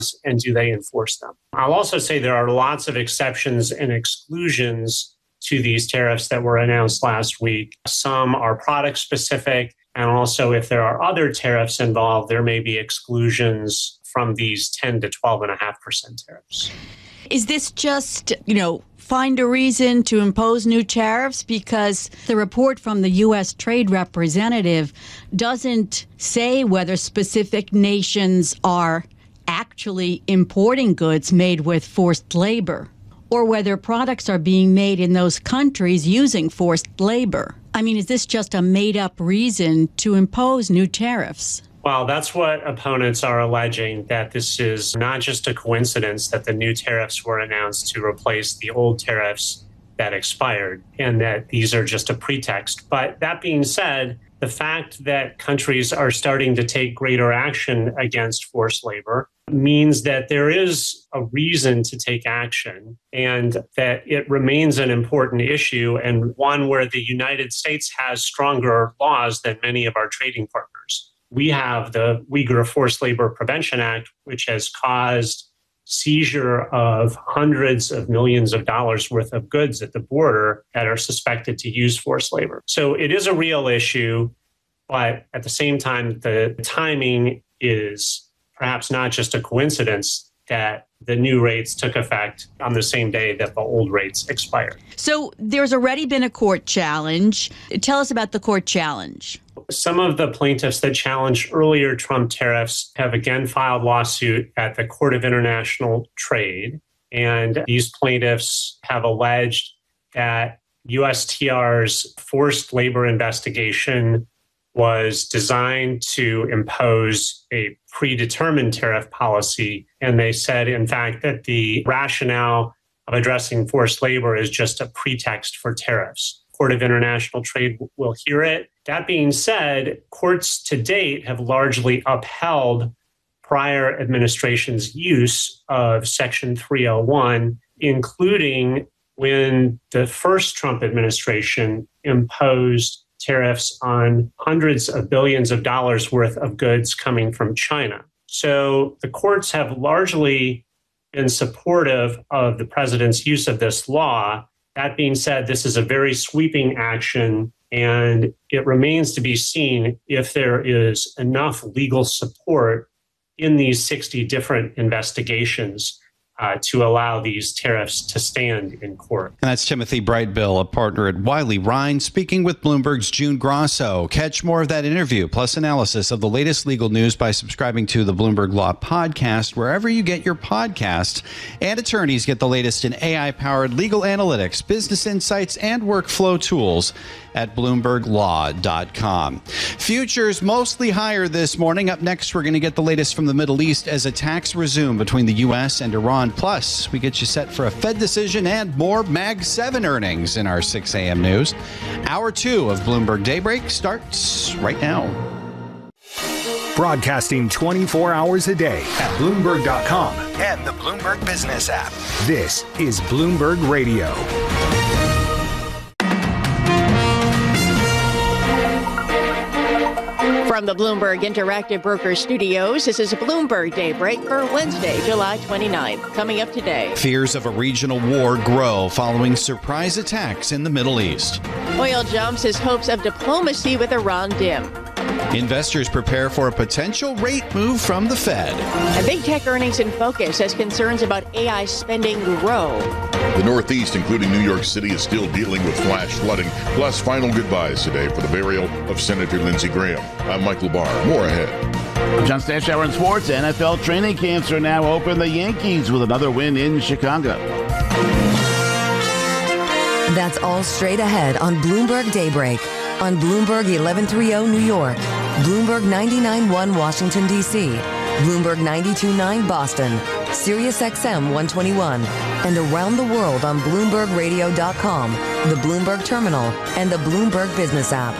and do they enforce them? I'll also say there are lots of exceptions and exclusions to these tariffs that were announced last week. Some are product specific, and also if there are other tariffs involved, there may be exclusions from these 10 to 12.5% tariffs. Is this just, find a reason to impose new tariffs? Because the report from the U.S. Trade Representative doesn't say whether specific nations are actually importing goods made with forced labor, or whether products are being made in those countries using forced labor. I mean, is this just a made-up reason to impose new tariffs? Well, that's what opponents are alleging, that this is not just a coincidence that the new tariffs were announced to replace the old tariffs that expired, and that these are just a pretext. But that being said, the fact that countries are starting to take greater action against forced labor means that there is a reason to take action, and that it remains an important issue, and one where the United States has stronger laws than many of our trading partners. We have the Uyghur Forced Labor Prevention Act, which has caused seizure of hundreds of millions of dollars worth of goods at the border that are suspected to use forced labor. So it is a real issue, but at the same time, the timing is perhaps not just a coincidence that the new rates took effect on the same day that the old rates expired. So there's already been a court challenge. Tell us about the court challenge. Some of the plaintiffs that challenged earlier Trump tariffs have again filed lawsuit at the Court of International Trade. And these plaintiffs have alleged that USTR's forced labor investigation was designed to impose a predetermined tariff policy. And they said, in fact, that the rationale of addressing forced labor is just a pretext for tariffs. Court of International Trade will hear it. That being said, courts to date have largely upheld prior administration's use of Section 301, including when the first Trump administration imposed tariffs on hundreds of billions of dollars worth of goods coming from China. So the courts have largely been supportive of the president's use of this law. That being said, this is a very sweeping action, and it remains to be seen if there is enough legal support in these 60 different investigations to allow these tariffs to stand in court. And that's Timothy Brightbill, a partner at Wiley Ryan, speaking with Bloomberg's June Grosso. Catch more of that interview, plus analysis of the latest legal news by subscribing to the Bloomberg Law Podcast, wherever you get your podcasts. And attorneys get the latest in AI-powered legal analytics, business insights, and workflow tools at BloombergLaw.com. Futures mostly higher this morning. Up next, we're going to get the latest from the Middle East as attacks resume between the U.S. and Iran. Plus, we get you set for a Fed decision and more Mag 7 earnings in our 6 a.m. news. Hour 2 of Bloomberg Daybreak starts right now. Broadcasting 24 hours a day at Bloomberg.com and the Bloomberg Business app. This is Bloomberg Radio. From the Bloomberg Interactive Brokers Studios, this is Bloomberg Daybreak for Wednesday, July 29th. Coming up today. Fears of a regional war grow following surprise attacks in the Middle East. Oil jumps as hopes of diplomacy with Iran dim. Investors prepare for a potential rate move from the Fed. And big tech earnings in focus as concerns about AI spending grow. The Northeast, including New York City, is still dealing with flash flooding, plus final goodbyes today for the burial of Senator Lindsey Graham. I'm Michael Barr. More ahead. John Stashower in sports. NFL training camps are now open. The Yankees with another win in Chicago. That's all straight ahead on Bloomberg Daybreak. On Bloomberg 1130 New York, Bloomberg 99.1 Washington, D.C., Bloomberg 92.9 Boston, Sirius XM 121, and around the world on BloombergRadio.com, the Bloomberg Terminal, and the Bloomberg Business app.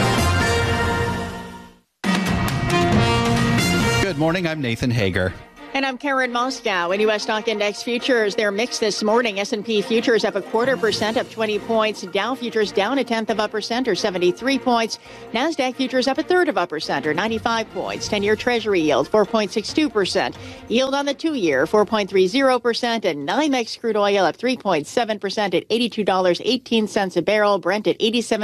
Good morning. I'm Nathan Hager. And I'm Karen Moscow. In U.S. stock index futures, they're mixed this morning. S&P futures up 0.25%, up 20 points. Dow futures down 0.1% or 73 points. NASDAQ futures up 1/3%, or 95 points. 10-year Treasury yield 4.62%. Yield on the 2-year 4.30%. And NYMEX crude oil up 3.7% at $82.18 a barrel. Brent at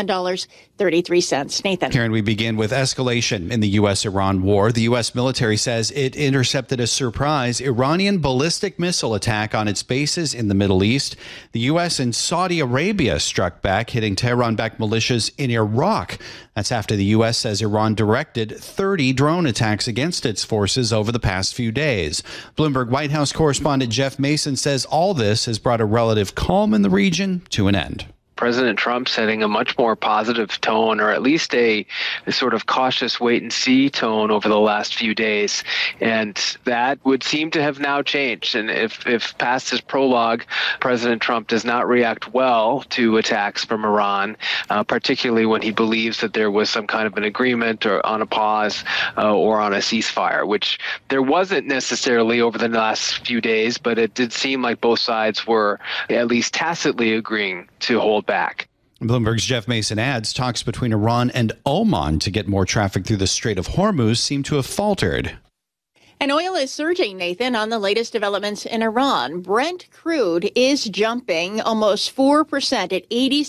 $87.33. Nathan. Karen, we begin with escalation in the U.S.-Iran war. The U.S. military says it intercepted a surprise Iranian ballistic missile attack on its bases in the Middle East. The U.S. and Saudi Arabia struck back, hitting Tehran-backed militias in Iraq. That's after the U.S. says Iran directed 30 drone attacks against its forces over the past few days. Bloomberg White House correspondent Jeff Mason says all this has brought a relative calm in the region to an end. President Trump setting a much more positive tone, or at least a sort of cautious wait-and-see tone over the last few days. And that would seem to have now changed. And if past his prologue, President Trump does not react well to attacks from Iran, particularly when he believes that there was some kind of an agreement or on a pause or on a ceasefire, which there wasn't necessarily over the last few days, but it did seem like both sides were at least tacitly agreeing to hold back. Bloomberg's Jeff Mason adds talks between Iran and Oman to get more traffic through the Strait of Hormuz seem to have faltered. And oil is surging, Nathan, on the latest developments in Iran. Brent crude is jumping almost 4% at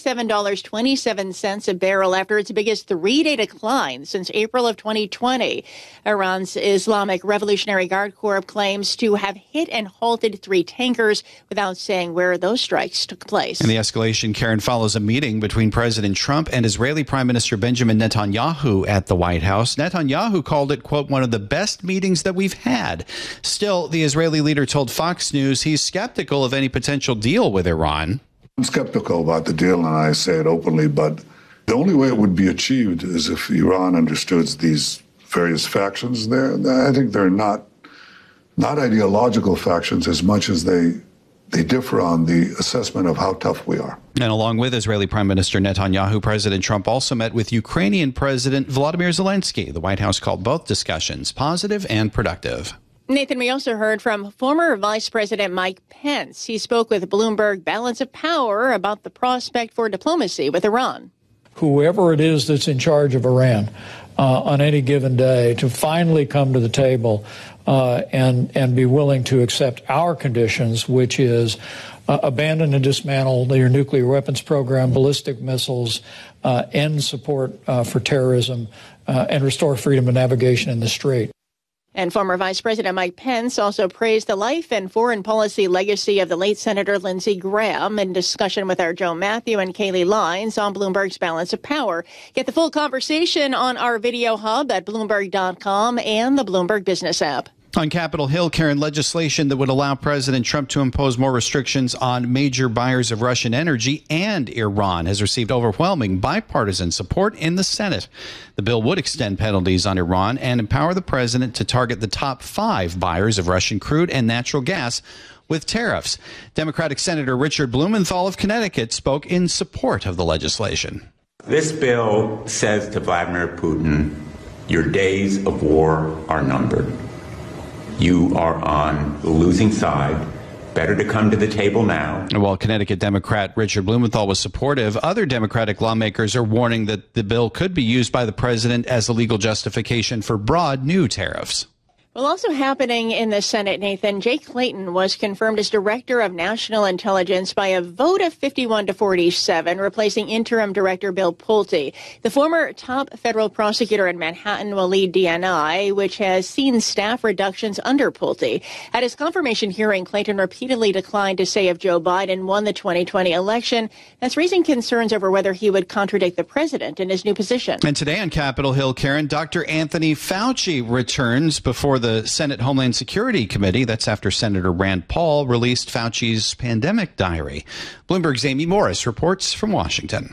$87.27 a barrel after its biggest 3-day decline since April of 2020. Iran's Islamic Revolutionary Guard Corps claims to have hit and halted 3 tankers without saying where those strikes took place. And the escalation, Karen, follows a meeting between President Trump and Israeli Prime Minister Benjamin Netanyahu at the White House. Netanyahu called it, quote, one of the best meetings that we've had. Still, the Israeli leader told Fox News he's skeptical of any potential deal with Iran. I'm skeptical about the deal, and I say it openly, but the only way it would be achieved is if Iran understood these various factions. I think they're not ideological factions as much as they differ on the assessment of how tough we are. And along with Israeli Prime Minister Netanyahu, President Trump also met with Ukrainian President Volodymyr Zelensky. The White House called both discussions positive and productive. Nathan, we also heard from former Vice President Mike Pence. He spoke with Bloomberg Balance of Power about the prospect for diplomacy with Iran. Whoever it is that's in charge of Iran on any given day to finally come to the table and be willing to accept our conditions, which is abandon and dismantle their nuclear weapons program, ballistic missiles, end support for terrorism, and restore freedom of navigation in the Strait. And former Vice President Mike Pence also praised the life and foreign policy legacy of the late Senator Lindsey Graham in discussion with our Joe Matthew and Kaylee Lines on Bloomberg's Balance of Power. Get the full conversation on our video hub at Bloomberg.com and the Bloomberg Business app. On Capitol Hill, Karen, legislation that would allow President Trump to impose more restrictions on major buyers of Russian energy and Iran has received overwhelming bipartisan support in the Senate. The bill would extend penalties on Iran and empower the president to target the top 5 buyers of Russian crude and natural gas with tariffs. Democratic Senator Richard Blumenthal of Connecticut spoke in support of the legislation. This bill says to Vladimir Putin, your days of war are numbered. You are on the losing side. Better to come to the table now. While Connecticut Democrat Richard Blumenthal was supportive, other Democratic lawmakers are warning that the bill could be used by the president as a legal justification for broad new tariffs. Well, also happening in the Senate, Nathan, Jake Clayton was confirmed as Director of National Intelligence by a vote of 51-47, replacing interim Director Bill Pulte. The former top federal prosecutor in Manhattan will lead DNI, which has seen staff reductions under Pulte. At his confirmation hearing, Clayton repeatedly declined to say if Joe Biden won the 2020 election. That's raising concerns over whether he would contradict the president in his new position. And today on Capitol Hill, Karen, Dr. Anthony Fauci returns before the Senate Homeland Security Committee. That's after Senator Rand Paul released Fauci's pandemic diary. Bloomberg's Amy Morris reports from Washington.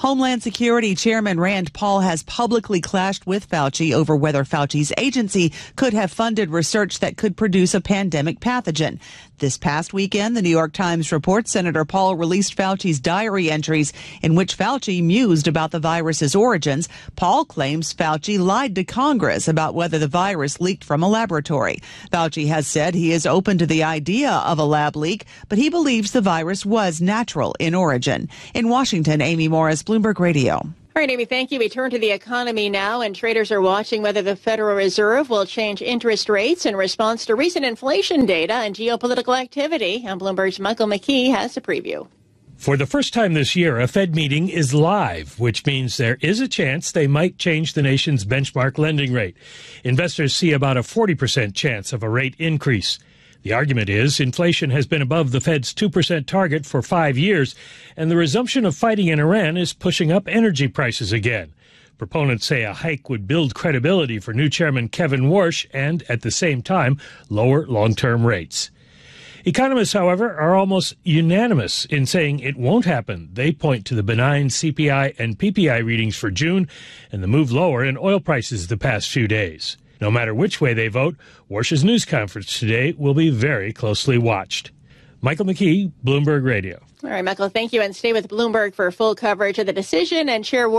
Homeland Security Chairman Rand Paul has publicly clashed with Fauci over whether Fauci's agency could have funded research that could produce a pandemic pathogen. This past weekend, the New York Times reports Senator Paul released Fauci's diary entries in which Fauci mused about the virus's origins. Paul claims Fauci lied to Congress about whether the virus leaked from a laboratory. Fauci has said he is open to the idea of a lab leak, but he believes the virus was natural in origin. In Washington, Amy Morris, Bloomberg Radio. All right, Amy, thank you. We turn to the economy now, and traders are watching whether the Federal Reserve will change interest rates in response to recent inflation data and geopolitical activity. And Bloomberg's Michael McKee has a preview. For the first time this year, a Fed meeting is live, which means there is a chance they might change the nation's benchmark lending rate. Investors see about a 40% chance of a rate increase. The argument is inflation has been above the Fed's 2% target for 5 years, and the resumption of fighting in Iran is pushing up energy prices again. Proponents say a hike would build credibility for new Chairman Kevin Warsh and, at the same time, lower long-term rates. Economists, however, are almost unanimous in saying it won't happen. They point to the benign CPI and PPI readings for June and the move lower in oil prices the past few days. No matter which way they vote, Warsh's news conference today will be very closely watched. Michael McKee, Bloomberg Radio. All right, Michael, thank you. And stay with Bloomberg for full coverage of the decision and share